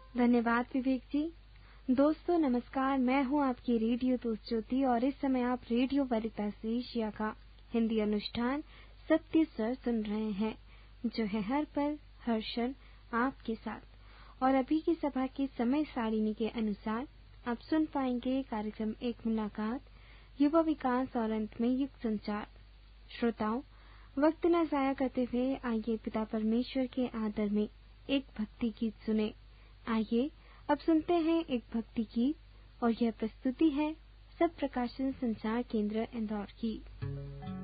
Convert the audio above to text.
धन्यवाद विवेक जी। दोस्तों नमस्कार, मैं हूं आपकी रेडियो दोस्त ज्योति और इस समय आप रेडियो वेरितास एशिया का हिंदी अनुष्ठान सत्य स्वर सुन रहे हैं, जो है हर पल हर क्षण आपके साथ। और अभी की सभा की समय सारिणी के अनुसार आप सुन पाएंगे कार्यक्रम एक मुलाकात, युवा विकास और अंत में युग संचार। श्रोताओं, वक्त न जाया करते हुए आइए पिता परमेश्वर के आदर में एक भक्ति गीत सुने। आइए अब सुनते हैं एक भक्ति गीत और यह प्रस्तुति है सब प्रकाशन संचार केंद्र इंदौर की।